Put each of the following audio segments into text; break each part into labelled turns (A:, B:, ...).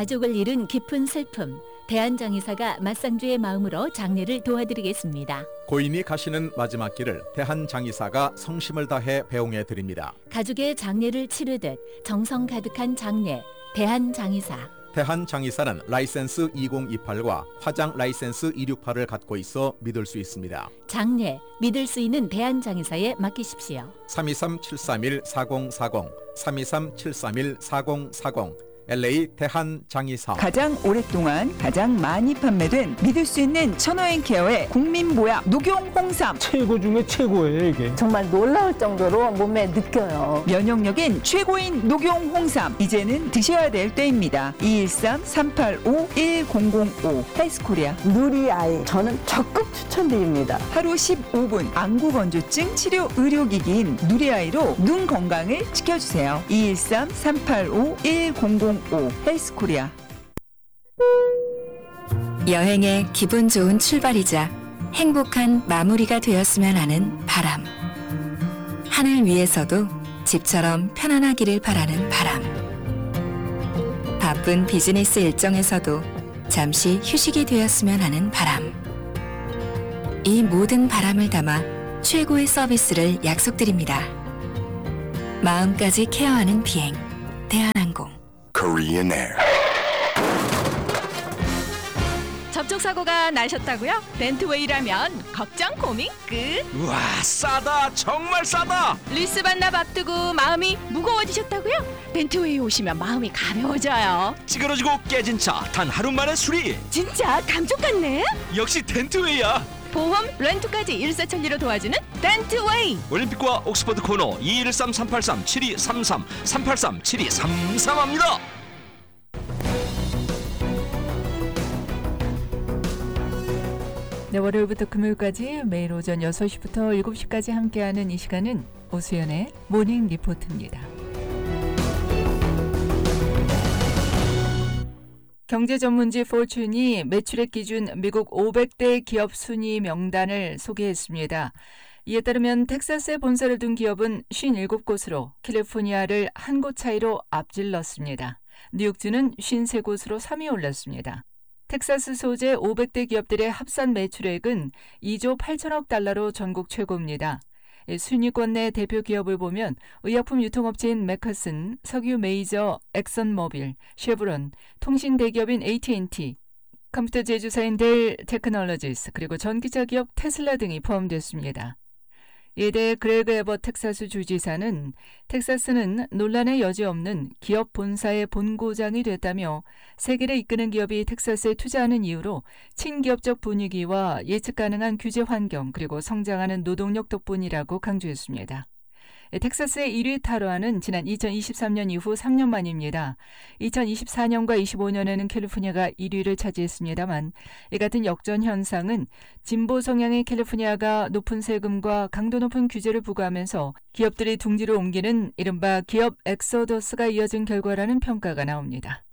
A: 가족을 잃은 깊은 슬픔, 대한장의사가 맞상주의 마음으로 장례를 도와드리겠습니다.
B: 고인이 가시는 마지막 길을 대한장의사가 성심을 다해 배웅해 드립니다.
A: 가족의 장례를 치르듯 정성 가득한 장례, 대한장의사.
B: 대한장의사는 라이센스 2028과 화장 라이센스 268을 갖고 있어 믿을 수 있습니다.
A: 장례, 믿을 수 있는 대한장의사에 맡기십시오.
B: 323-731-4040, 323-731-4040, LA 대한장의사.
C: 가장 오랫동안 가장 많이 판매된 믿을 수 있는 천호앤케어의 국민보약 녹용 홍삼.
D: 최고 중에 최고예요, 이게.
E: 정말 놀라울 정도로 몸에 느껴요.
C: 면역력인 최고인 녹용 홍삼. 이제는 드셔야 될 때입니다. 213-385-1005 헬스코리아.
E: 누리아이 저는 적극 추천드립니다.
C: 하루 15분 안구건조증 치료 의료기기인 누리아이로 눈 건강을 지켜주세요. 213-385-1005 헬스코리아.
F: 여행의 기분 좋은 출발이자 행복한 마무리가 되었으면 하는 바람. 하늘 위에서도 집처럼 편안하기를 바라는 바람. 바쁜 비즈니스 일정에서도 잠시 휴식이 되었으면 하는 바람. 이 모든 바람을 담아 최고의 서비스를 약속드립니다. 마음까지 케어하는 비행, 대한항공.
G: Korean Air.
H: 접촉사고가 나셨다고요? 벤트웨이라면 걱정 고민 끝.
I: 우와, 싸다, 정말 싸다.
H: 리스 반납 앞두고 마음이 무거워지셨다고요? 벤트웨이 오시면 마음이 가벼워져요.
I: 찌그러지고 깨진 차 단 하루 만에 수리.
H: 진짜 감쪽 같네.
I: 역시 덴트웨이야.
H: 보험, 렌트까지 일사천리로 도와주는 벤트웨이.
I: 올림픽과 옥스퍼드 코너 213-383-7233 383-7233합니다.
J: 네, 월요일부터 금요일까지 매일 오전 6시부터 7시까지 함께하는 이 시간은 오수연의 모닝 리포트입니다. 경제 전문지 포춘이 매출액 기준 미국 500대 기업 순위 명단을 소개했습니다. 이에 따르면 텍사스에 본사를 둔 기업은 57곳으로 캘리포니아를 한 곳 차이로 앞질렀습니다. 뉴욕주는 53곳으로 3위 올랐습니다. 텍사스 소재 500대 기업들의 합산 매출액은 2조 8천억 달러로 전국 최고입니다. 순위권 내 대표 기업을 보면 의약품 유통업체인 메커슨, 석유 메이저 엑선모빌, 쉐브론, 통신 대기업인 AT&T, 컴퓨터 제조사인 델 테크놀로지스, 그리고 전기차 기업 테슬라 등이 포함됐습니다. 이에 대해 그레그 에버 텍사스 주지사는 텍사스는 논란의 여지 없는 기업 본사의 본고장이 됐다며 세계를 이끄는 기업이 텍사스에 투자하는 이유로 친기업적 분위기와 예측 가능한 규제 환경 그리고 성장하는 노동력 덕분이라고 강조했습니다. 텍사스의 1위 탈환은 지난 2023년 이후 3년 만입니다. 2024년과 25년에는 캘리포니아가 1위를 차지했습니다만 이 같은 역전 현상은 진보 성향의 캘리포니아가 높은 세금과 강도 높은 규제를 부과하면서 기업들이 둥지를 옮기는 이른바 기업 엑소더스가 이어진 결과라는 평가가 나옵니다.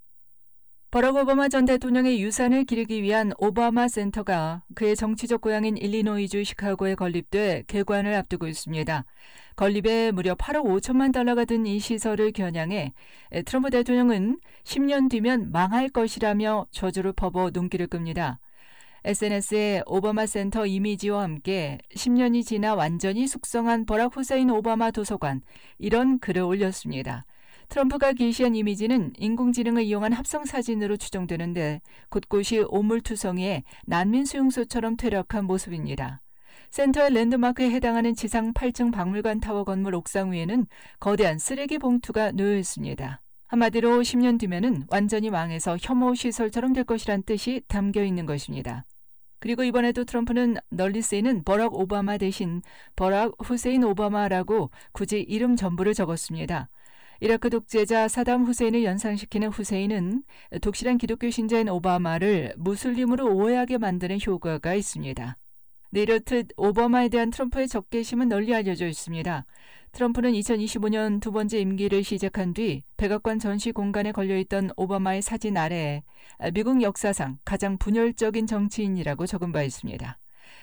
J: 버락 오바마 전 대통령의 유산을 기리기 위한 오바마 센터가 그의 정치적 고향인 일리노이주 시카고에 건립돼 개관을 앞두고 있습니다. 건립에 무려 8억 5천만 달러가 든 이 시설을 겨냥해 트럼프 대통령은 10년 뒤면 망할 것이라며 저주를 퍼부어 눈길을 끕니다. SNS에 오바마 센터 이미지와 함께 10년이 지나 완전히 숙성한 버락 후세인 오바마 도서관, 이런 글을 올렸습니다. 트럼프가 게시한 이미지는 인공지능을 이용한 합성 사진으로 추정되는데 곳곳이 오물투성이에 난민 수용소처럼 퇴락한 모습입니다. 센터의 랜드마크에 해당하는 지상 8층 박물관 타워 건물 옥상 위에는 거대한 쓰레기 봉투가 놓여 있습니다. 한마디로 10년 뒤면은 완전히 망해서 혐오 시설처럼 될 것이란 뜻이 담겨 있는 것입니다. 그리고 이번에도 트럼프는 널리 쓰이는 버락 오바마 대신 버락 후세인 오바마라고 굳이 이름 전부를 적었습니다. 이라크 독재자 사담 후세인을 연상시키는 후세인은 독실한 기독교 신자인 오바마를 무슬림으로 오해하게 만드는 효과가 있습니다. 이렇듯 오바마에 대한 트럼프의 적개심은 널리 알려져 있습니다. 트럼프는 2025년 두 번째 임기를 시작한 뒤 백악관 전시 공간에 걸려있던 오바마의 사진 아래에 미국 역사상 가장 분열적인 정치인이라고 적은 바 있습니다.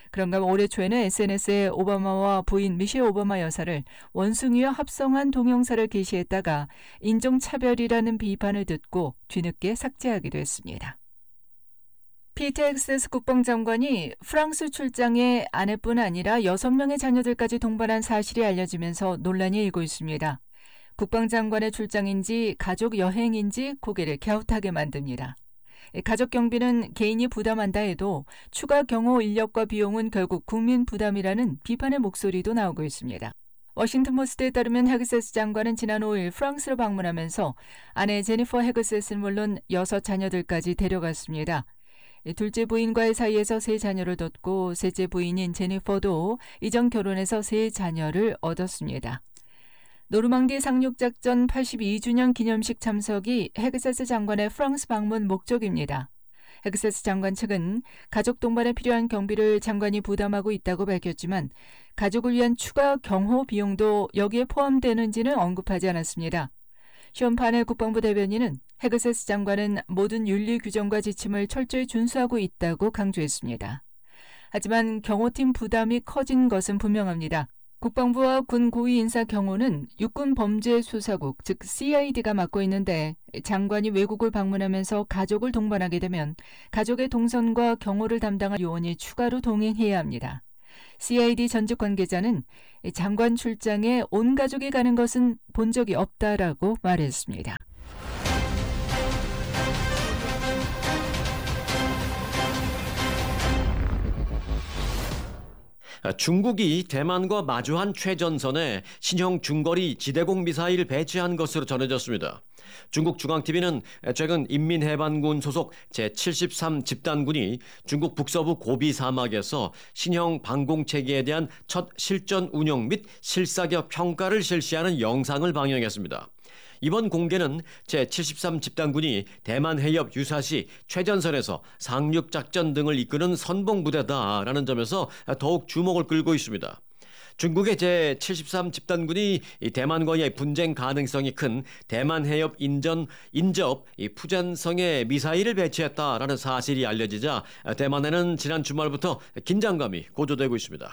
J: 그런가 올해 초에는 SNS에 오바마와 부인 미셸 오바마 여사를 원숭이와 합성한 동영상을 게시했다가 인종차별이라는 비판을 듣고 뒤늦게 삭제하기도 했습니다. 피터 헥세스 국방장관이 프랑스 출장에 아내뿐 아니라 6명의 자녀들까지 동반한 사실이 알려지면서 논란이 일고 있습니다. 국방장관의 출장인지 가족 여행인지 고개를 갸웃하게 만듭니다. 가족 경비는 개인이 부담한다 해도 추가 경호 인력과 비용은 결국 국민 부담이라는 비판의 목소리도 나오고 있습니다. 워싱턴 포스트에 따르면 헤그세스 장관은 지난 5일 프랑스로 방문하면서 아내 제니퍼 헤그세스는 물론 6 자녀들까지 데려갔습니다. 둘째 부인과의 사이에서 3자녀를 뒀고 셋째 부인인 제니퍼도 이전 결혼해서 3자녀를 얻었습니다. 노르망디 상륙작전 82주년 기념식 참석이 헤그세스 장관의 프랑스 방문 목적입니다. 헤그세스 장관 측은 가족 동반에 필요한 경비를 장관이 부담하고 있다고 밝혔지만 가족을 위한 추가 경호 비용도 여기에 포함되는지는 언급하지 않았습니다. 션 파넬 국방부 대변인은 헤그세스 장관은 모든 윤리 규정과 지침을 철저히 준수하고 있다고 강조했습니다. 하지만 경호팀 부담이 커진 것은 분명합니다. 국방부와 군 고위 인사 경호는 육군범죄수사국 즉 CID가 맡고 있는데 장관이 외국을 방문하면서 가족을 동반하게 되면 가족의 동선과 경호를 담당할 요원이 추가로 동행해야 합니다. CID 전직 관계자는 장관 출장에 온 가족이 가는 것은 본 적이 없다라고 말했습니다.
G: 중국이 대만과 마주한 최전선에 신형 중거리 지대공 미사일을 배치한 것으로 전해졌습니다. 중국 중앙TV는 최근 인민해방군 소속 제73 집단군이 중국 북서부 고비 사막에서 신형 방공체계에 대한 첫 실전 운용 및 실사격 평가를 실시하는 영상을 방영했습니다. 이번 공개는 제73 집단군이 대만 해협 유사시 최전선에서 상륙작전 등을 이끄는 선봉부대다라는 점에서 더욱 주목을 끌고 있습니다. 중국의 제73 집단군이 대만과의 분쟁 가능성이 큰 대만 해협 인접 푸젠성에 미사일을 배치했다라는 사실이 알려지자 대만에는 지난 주말부터 긴장감이 고조되고 있습니다.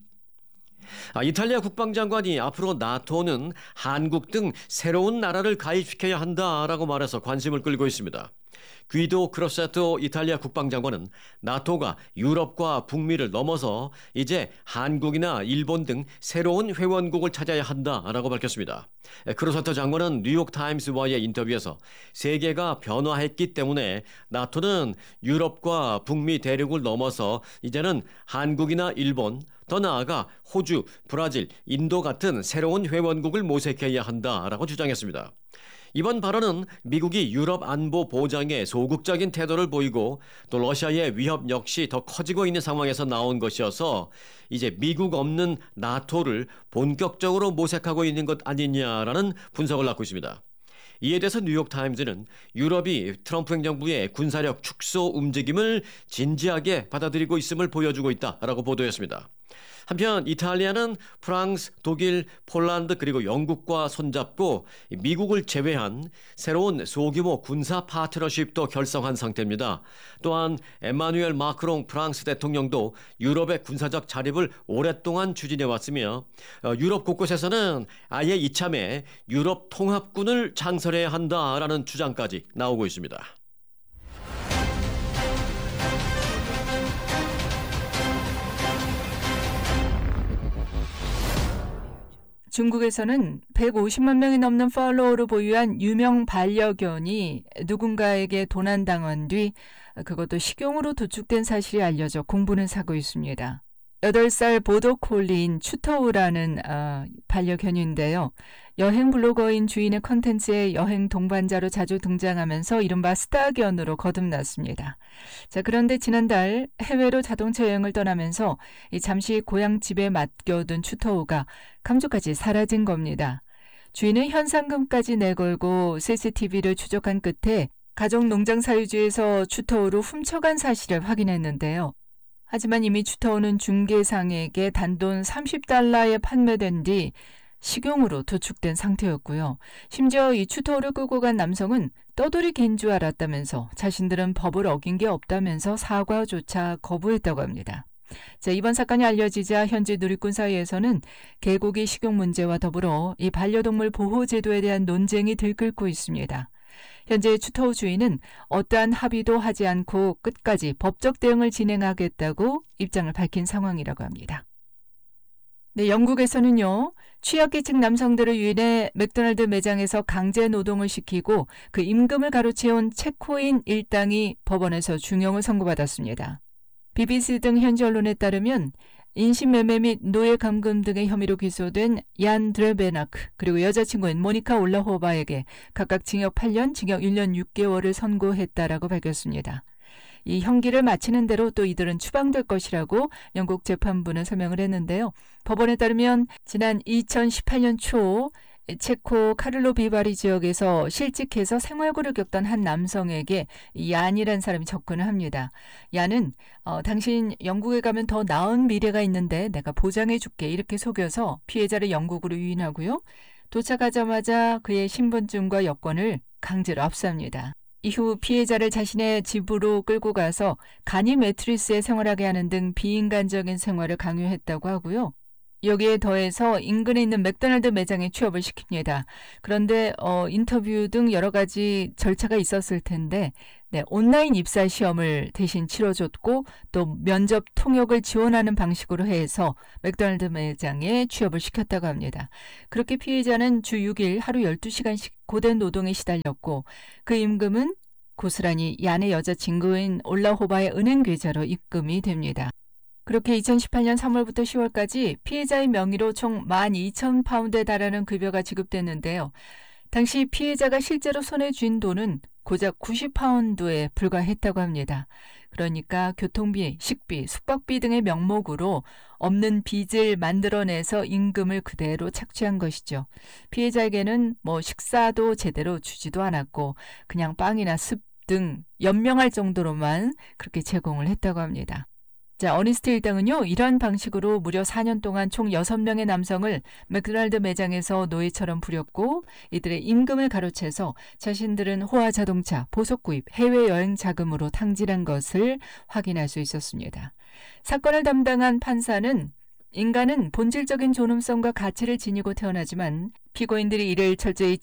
G: 이탈리아 국방장관이 앞으로 나토는 한국 등 새로운 나라를 가입시켜야 한다라고 말해서 관심을 끌고 있습니다. 귀도 크로세토 이탈리아 국방장관은 나토가 유럽과 북미를 넘어서 이제 한국이나 일본 등 새로운 회원국을 찾아야 한다라고 밝혔습니다. 크로세토 장관은 뉴욕타임스와의 인터뷰에서 세계가 변화했기 때문에 나토는 유럽과 북미 대륙을 넘어서 이제는 한국이나 일본, 더 나아가 호주, 브라질, 인도 같은 새로운 회원국을 모색해야 한다라고 주장했습니다. 이번 발언은 미국이 유럽 안보 보장에 소극적인 태도를 보이고 또 러시아의 위협 역시 더 커지고 있는 상황에서 나온 것이어서 이제 미국 없는 나토를 본격적으로 모색하고 있는 것 아니냐라는 분석을 낳고 있습니다. 이에 대해서 뉴욕타임즈는 유럽이 트럼프 행정부의 군사력 축소 움직임을 진지하게 받아들이고 있음을 보여주고 있다라고 보도했습니다. 한편 이탈리아는 프랑스, 독일, 폴란드 그리고 영국과 손잡고 미국을 제외한 새로운 소규모 군사 파트너십도 결성한 상태입니다. 또한 에마누엘 마크롱 프랑스 대통령도 유럽의 군사적 자립을 오랫동안 추진해 왔으며 유럽 곳곳에서는 아예 이참에 유럽 통합군을 창설해야 한다라는 주장까지 나오고 있습니다.
J: 중국에서는 150만 명이 넘는 팔로워를 보유한 유명 반려견이 누군가에게 도난당한 뒤 그것도 식용으로 도축된 사실이 알려져 공분을 사고 있습니다. 8살 보더콜리인 추터우라는 반려견인데요. 여행 블로거인 주인의 컨텐츠에 여행 동반자로 자주 등장하면서 이른바 스타견으로 거듭났습니다. 자, 그런데 지난달 해외로 자동차 여행을 떠나면서 잠시 고향 집에 맡겨둔 추터우가 감쪽같이 사라진 겁니다. 주인은 현상금까지 내걸고 CCTV를 추적한 끝에 가족 농장 사유지에서 추터우를 훔쳐간 사실을 확인했는데요. 하지만 이미 추터우는 중개상에게 단돈 $30에 판매된 뒤 식용으로 도축된 상태였고요. 심지어 이 추터우를 끌고 간 남성은 떠돌이 개인 줄 알았다면서 자신들은 법을 어긴 게 없다면서 사과조차 거부했다고 합니다. 자, 이번 사건이 알려지자 현지 누리꾼 사이에서는 개고기 식용 문제와 더불어 이 반려동물 보호 제도에 대한 논쟁이 들끓고 있습니다. 현재 추터우 주인은 어떠한 합의도 하지 않고 끝까지 법적 대응을 진행하겠다고 입장을 밝힌 상황이라고 합니다. 네, 영국에서는요, 취약계층 남성들을 유인해 맥도날드 매장에서 강제 노동을 시키고 그 임금을 가로채온 체코인 일당이 법원에서 중형을 선고받았습니다. BBC 등 현지 언론에 따르면 인신매매 및 노예 감금 등의 혐의로 기소된 얀 드레베나크 그리고 여자친구인 모니카 올라호바에게 각각 징역 8년, 징역 1년 6개월을 선고했다라고 밝혔습니다. 이 형기를 마치는 대로 또 이들은 추방될 것이라고 영국 재판부는 설명을 했는데요. 법원에 따르면 지난 2018년 초 체코 카를로 비바리 지역에서 실직해서 생활고를 겪던 한 남성에게 얀이라는 사람이 접근을 합니다. 얀은 당신 영국에 가면 더 나은 미래가 있는데 내가 보장해줄게 이렇게 속여서 피해자를 영국으로 유인하고요. 도착하자마자 그의 신분증과 여권을 강제로 압수합니다. 이후 피해자를 자신의 집으로 끌고 가서 간이 매트리스에 생활하게 하는 등 비인간적인 생활을 강요했다고 하고요. 여기에 더해서 인근에 있는 맥도날드 매장에 취업을 시킵니다. 그런데 인터뷰 등 여러 가지 절차가 있었을 텐데 온라인 입사 시험을 대신 치러줬고 또 면접 통역을 지원하는 방식으로 해서 맥도날드 매장에 취업을 시켰다고 합니다. 그렇게 피해자는 주 6일 하루 12시간씩 고된 노동에 시달렸고 그 임금은 고스란히 얀의 여자친구인 올라호바의 은행 계좌로 입금이 됩니다. 그렇게 2018년 3월부터 10월까지 피해자의 명의로 총 12,000파운드에 달하는 급여가 지급됐는데요. 당시 피해자가 실제로 손에 쥔 돈은 고작 90파운드에 불과했다고 합니다. 그러니까 교통비, 식비, 숙박비 등의 명목으로 없는 빚을 만들어내서 임금을 그대로 착취한 것이죠. 피해자에게는 식사도 제대로 주지도 않았고 그냥 빵이나 습 등 연명할 정도로만 그렇게 제공을 했다고 합니다. 자, 어니스트 일당은요, 이러한 방식으로 무려 4년 동안 총 6명의 남성을 맥도날드 매장에서 노예처럼 부렸고 이들의 임금을 가로채서 자신들은 호화 자동차, 보석 구입, 해외여행 자금으로 탕진한 것을 확인할 수 있었습니다. 사건을 담당한 판사는 인간은 본질적인 존엄성과 가치를 지니고 태어나지만 피고인들이 이를 철저히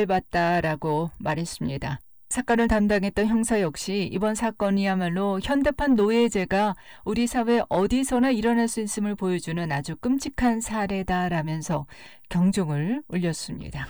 J: 짓밟았다라고 말했습니다. 사건을 담당했던 형사 역시 이번 사건이야말로 현대판 노예제가 우리 사회 어디서나 일어날 수 있음을 보여주는 아주 끔찍한 사례다라면서 경종을 울렸습니다.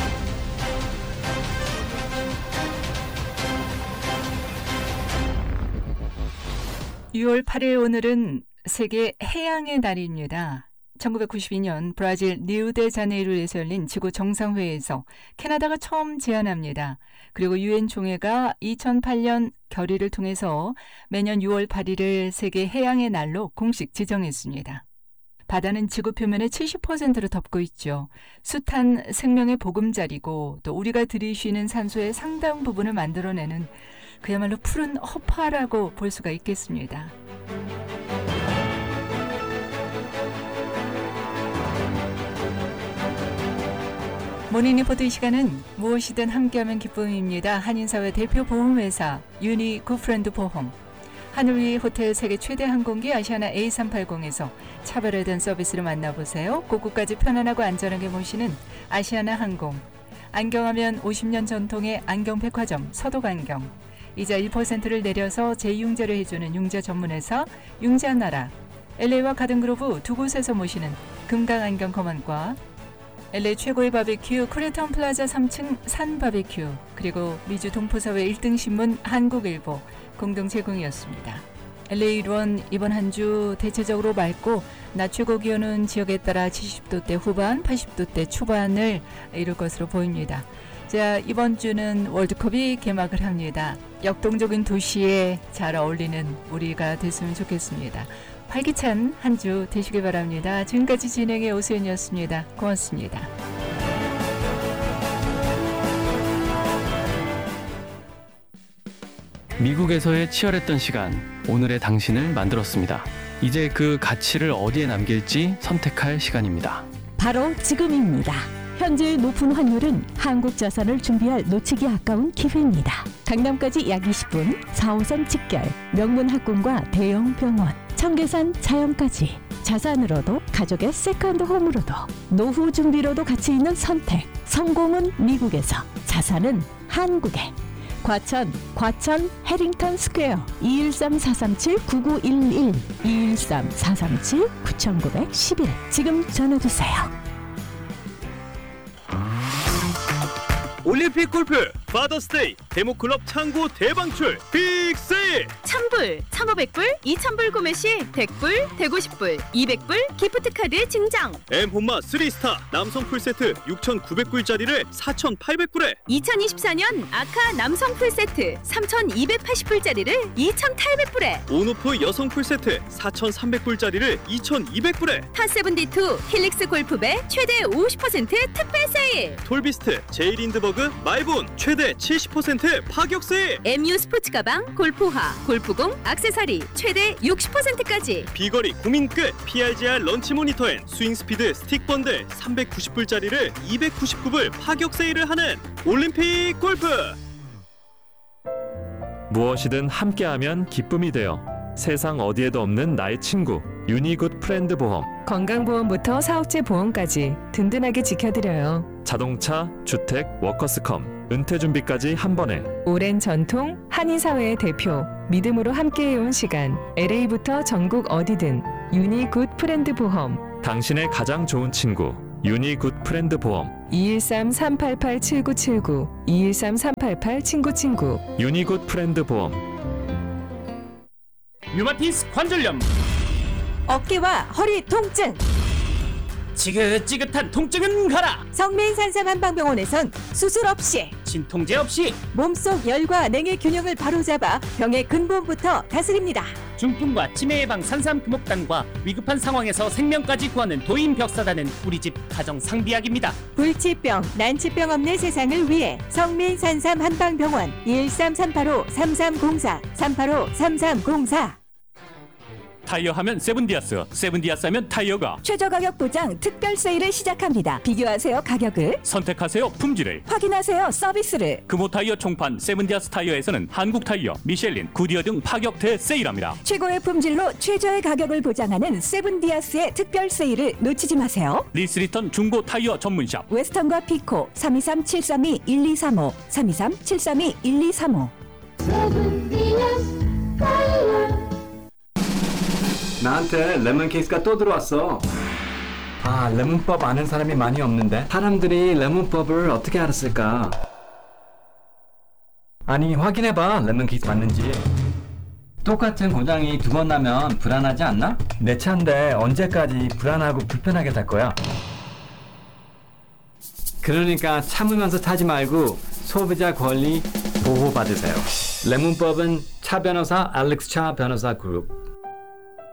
J: (6월 8일) 오늘은 세계 해양의 날입니다. 1992년 브라질 리우데자네이루에서 열린 지구 정상회의에서 캐나다가 처음 제안합니다. 그리고 유엔 총회가 2008년 결의를 통해서 매년 6월 8일을 세계 해양의 날로 공식 지정했습니다. 바다는 지구 표면의 70%를 덮고 있죠. 숱한 생명의 보금자리고 또 우리가 들이쉬는 산소의 상당 부분을 만들어내는 그야말로 푸른 허파라고 볼 수가 있겠습니다. 모닝리포트 이 시간은 무엇이든 함께하면 기쁨입니다. 한인사회 대표 보험회사 유니 굿프렌드 보험, 하늘 위 호텔 세계 최대 항공기 아시아나 A380에서 차별화된 서비스를 만나보세요. 고국까지 편안하고 안전하게 모시는 아시아나 항공, 안경하면 50년 전통의 안경백화점 서독안경, 이자 1%를 내려서 재융자를 해주는 융자 전문회사 융자나라, LA와 가든그로브 두 곳에서 모시는 금강안경검안과, LA 최고의 바비큐 코리아타운 플라자 3층 산바비큐, 그리고 미주 동포사회 1등 신문 한국일보 공동 제공이었습니다. LA 일원 이번 한 주 대체적으로 맑고 낮 최고 기온은 지역에 따라 70도대 후반, 80도대 초반을 이룰 것으로 보입니다. 자, 이번 주는 월드컵이 개막을 합니다. 역동적인 도시에 잘 어울리는 우리가 됐으면 좋겠습니다. 활기찬 한 주 되시길 바랍니다. 지금까지 진행의 오수연이었습니다. 고맙습니다.
K: 미국에서의 치열했던 시간, 오늘의 당신을 만들었습니다. 이제 그 가치를 어디에 남길지 선택할 시간입니다.
L: 바로 지금입니다. 현재 높은 환율은 한국 자산을 준비할 놓치기 아까운 기회입니다. 강남까지 약 20분, 4호선 직결, 명문 학군과 대형 병원, 청계산 자연까지 자산으로도 가족의 세컨드 홈으로도 노후 준비로도 가치 있는 선택. 성공은 미국에서, 자산은 한국에. 과천 해링턴 스퀘어 213-437-9911 213-437-9911 지금 전화주세요.
M: 올림픽 골프 파더스데이 데모클럽 창고 대방출 빅세일.
N: 1000불, 1500불, 2000불 구매 시 100불, 150불, 200불 기프트카드 증정.
M: M홈마 3스타 남성 풀세트 6,900불짜리를 4,800불에
N: 2024년 아카 남성 풀세트 3,280불짜리를 2,800불에
M: 온오프 여성 풀세트 4,300불짜리를 2,200불에
N: 타72 힐릭스 골프배 최대 50% 특별 세일.
M: 톨비스트 제이린드버그 마이본 최대 70% 파격 세일.
N: MU 스포츠 가방, 골프화, 골프공, 액세서리 최대 60%까지.
M: 비거리 고민 끝 PRGR 런치 모니터 앤 스윙 스피드 스틱 번들 399불짜리를 299불 파격 세일을 하는 올림픽 골프.
O: 무엇이든 함께하면 기쁨이 되어 세상 어디에도 없는 나의 친구 유니굿 프렌드 보험.
P: 건강보험부터 사업체 보험까지 든든하게 지켜드려요.
O: 자동차, 주택, 워커스컴, 은퇴준비까지 한 번에.
P: 오랜 전통, 한인사회의 대표, 믿음으로 함께해온 시간. LA부터 전국 어디든 유니굿 프렌드 보험.
O: 당신의 가장 좋은 친구 유니굿 프렌드 보험.
P: 213-388-7979 213-388-친구친구
O: 유니굿 프렌드 보험.
Q: 류마티스 관절염,
R: 어깨와 허리 통증,
Q: 지긋지긋한 통증은 가라.
R: 성민산삼 한방병원에선 수술 없이,
Q: 진통제 없이
R: 몸속 열과 냉의 균형을 바로잡아 병의 근본부터 다스립니다.
Q: 중풍과 치매 예방 산삼 금옥단과 위급한 상황에서 생명까지 구하는 도인벽사단은 우리 집 가정 상비약입니다.
R: 불치병, 난치병 없는 세상을 위해 성민산삼 한방병원 113-385-3304 385-3304.
Q: 타이어 하면 세븐디아스, 세븐디아스 하면 타이어가.
R: 최저 가격 보장 특별 세일을 시작합니다. 비교하세요 가격을,
Q: 선택하세요 품질을,
R: 확인하세요 서비스를.
Q: 금호 타이어 총판 세븐디아스 타이어에서는 한국 타이어, 미셸린, 구디어 등 파격 대세일합니다.
R: 최고의 품질로 최저의 가격을 보장하는 세븐디아스의 특별 세일을 놓치지 마세요.
Q: 리스리턴 중고 타이어 전문샵
R: 웨스턴과 피코 323-732-1235 323-732-1235. 세븐디아스 타이어.
S: 나한테 레몬 케이스가 또 들어왔어. 아, 레몬법 아는 사람이 많이 없는데 사람들이 레몬법을 어떻게 알았을까? 아니, 확인해봐. 레몬 케이스 맞는지. 똑같은 고장이 2번 나면 불안하지 않나? 내 차인데 언제까지 불안하고 불편하게 탈 거야? 그러니까 참으면서 타지 말고 소비자 권리 보호받으세요. 레몬법은 차 변호사 알렉스 차 변호사 그룹.